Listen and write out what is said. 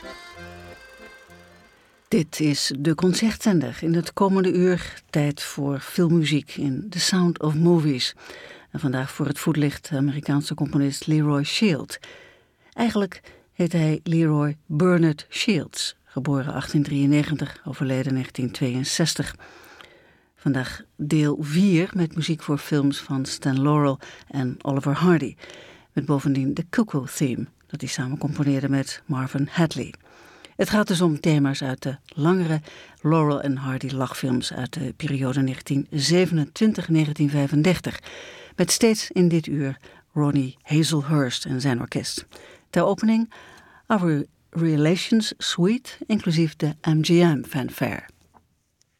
Dit is de Concertzender. In het komende uur tijd voor filmmuziek in The Sound of Movies. En vandaag voor het voetlicht de Amerikaanse componist Leroy Shields. Eigenlijk heet hij Leroy Bernard Shields, geboren 1893, overleden 1962. Vandaag deel 4 met muziek voor films van Stan Laurel en Oliver Hardy. Met bovendien de Cuckoo Theme, dat hij samen componeerde met Marvin Hadley. Het gaat dus om thema's uit de langere Laurel en Hardy lachfilms uit de periode 1927-1935. Met steeds in dit uur Ronnie Hazelhurst en zijn orkest. Ter opening Our Relations Suite, inclusief de MGM fanfare.